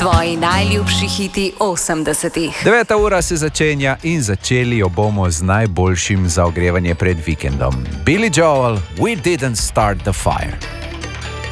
Tvoji najljubši hiti 80-ih. 9. ura se začenja in začeli jo bomo z najboljšim za ogrevanje pred vikendom. Billy Joel, We Didn't Start the Fire.